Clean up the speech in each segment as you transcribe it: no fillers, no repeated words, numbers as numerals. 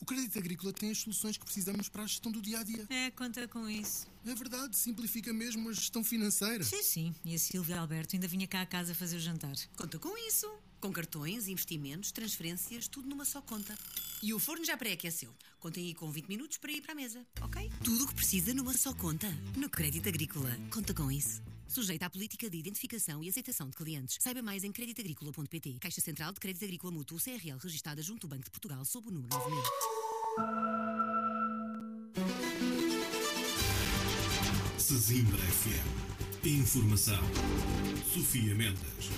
Crédito Agrícola tem as soluções que precisamos para a gestão do dia-a-dia. Conta com isso. É verdade, simplifica mesmo a gestão financeira. Sim. E a Silvia Alberto ainda vinha cá a casa fazer o jantar. Conta com isso. Com cartões, investimentos, transferências, tudo numa só conta. E o forno já pré-aqueceu. Contem aí com 20 minutos para ir para a mesa, ok? Tudo o que precisa numa só conta. No Crédito Agrícola. Conta com isso. Sujeita à política de identificação e aceitação de clientes. Saiba mais em creditagricola.pt. Caixa Central de Crédito Agrícola Mútuo CRL, registada junto ao Banco de Portugal sob o número 9000. Sesimbra FM. Informação. Sofia Mendes.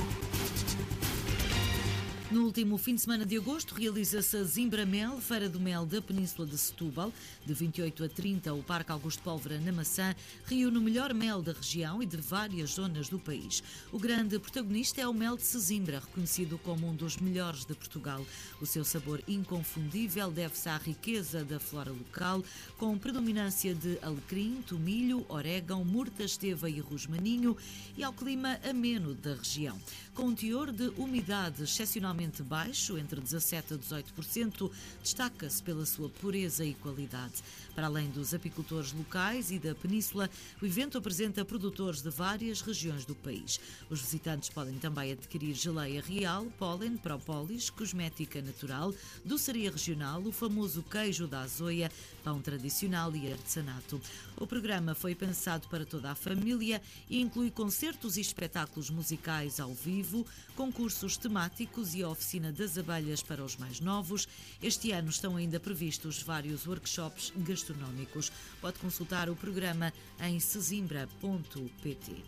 No último fim de semana de agosto realiza-se a Zimbra Mel, Feira do Mel da Península de Setúbal. De 28 a 30, o Parque Augusto Pólvora, na Maçã, reúne o melhor mel da região e de várias zonas do país. O grande protagonista é o mel de Sesimbra, reconhecido como um dos melhores de Portugal. O seu sabor inconfundível deve-se à riqueza da flora local, com predominância de alecrim, tomilho, orégão, murta, esteva e rosmaninho, e ao clima ameno da região. Com um teor de umidade excepcionalmente baixo, entre 17% a 18%, destaca-se pela sua pureza e qualidade. Para além dos apicultores locais e da península, o evento apresenta produtores de várias regiões do país. Os visitantes podem também adquirir geleia real, pólen, própolis, cosmética natural, doçaria regional, o famoso queijo da Azoia, pão tradicional e artesanato. O programa foi pensado para toda a família e inclui concertos e espetáculos musicais ao vivo, concursos temáticos e a oficina das abelhas para os mais novos. Este ano estão ainda previstos vários workshops gastronómicos. Pode consultar o programa em sesimbra.pt.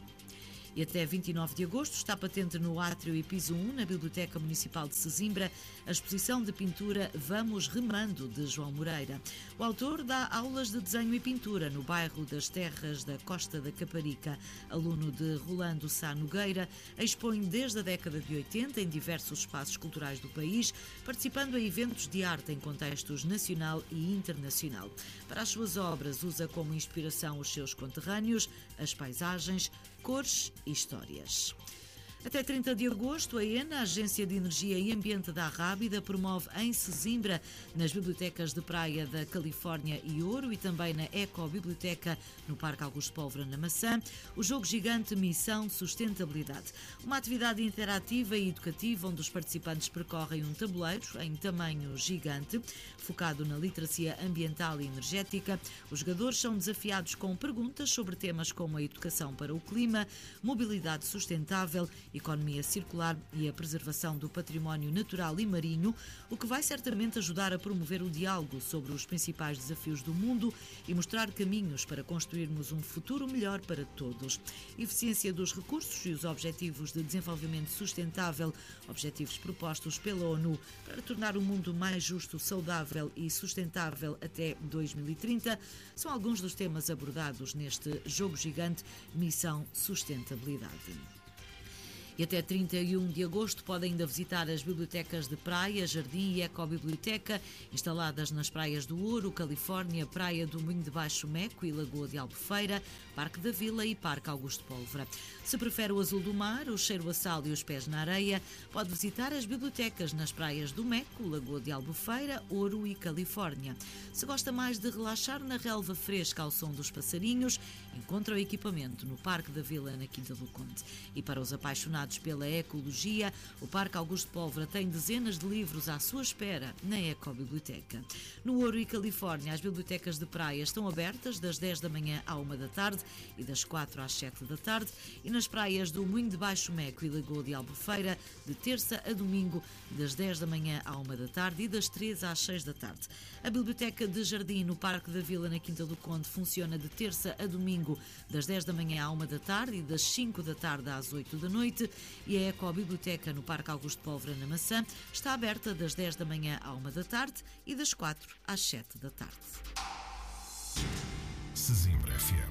E até 29 de agosto está patente no Átrio e Piso 1, na Biblioteca Municipal de Sesimbra, a exposição de pintura Vamos Remando, de João Moreira. O autor dá aulas de desenho e pintura no bairro das Terras da Costa da Caparica. Aluno de Rolando Sá Nogueira, expõe desde a década de 80 em diversos espaços culturais do país, participando em eventos de arte em contextos nacional e internacional. Para as suas obras, usa como inspiração os seus conterrâneos, as paisagens, cores e histórias. Até 30 de agosto, a ENA, a Agência de Energia e Ambiente da Arrábida, promove em Sesimbra, nas bibliotecas de praia da Califórnia e Ouro e também na Ecobiblioteca no Parque Augusto Pólvora, na Maçã, o jogo gigante Missão Sustentabilidade. Uma atividade interativa e educativa onde os participantes percorrem um tabuleiro em tamanho gigante, focado na literacia ambiental e energética. Os jogadores são desafiados com perguntas sobre temas como a educação para o clima, mobilidade sustentável, economia circular e a preservação do património natural e marinho, o que vai certamente ajudar a promover o diálogo sobre os principais desafios do mundo e mostrar caminhos para construirmos um futuro melhor para todos. Eficiência dos recursos e os Objetivos de Desenvolvimento Sustentável, objetivos propostos pela ONU para tornar o mundo mais justo, saudável e sustentável até 2030, são alguns dos temas abordados neste jogo gigante Missão Sustentabilidade. E até 31 de agosto pode ainda visitar as bibliotecas de praia, jardim e ecobiblioteca, instaladas nas praias do Ouro, Califórnia, Praia do Moinho de Baixo Meco e Lagoa de Albufeira, Parque da Vila e Parque Augusto Pólvora. Se prefere o azul do mar, o cheiro a sal e os pés na areia, pode visitar as bibliotecas nas praias do Meco, Lagoa de Albufeira, Ouro e Califórnia. Se gosta mais de relaxar na relva fresca ao som dos passarinhos, encontra o equipamento no Parque da Vila, na Quinta do Conde. E para os apaixonados pela ecologia, o Parque Augusto Pólvora tem dezenas de livros à sua espera na Ecobiblioteca. No Ouro e Califórnia, as bibliotecas de praia estão abertas das 10 da manhã à 1 da tarde e das 4 às 7 da tarde, e nas praias do Moinho de Baixo Meco e Lagoa de Albufeira, de terça a domingo, das 10 da manhã à 1 da tarde e das 3 às 6 da tarde. A Biblioteca de Jardim no Parque da Vila, na Quinta do Conde, funciona de terça a domingo, das 10 da manhã à 1 da tarde e das 5 da tarde às 8 da noite, e a Ecobiblioteca no Parque Augusto Pólvora, na Maçã, está aberta das 10 da manhã à 1 da tarde e das 4 às 7 da tarde. Sesimbra FM.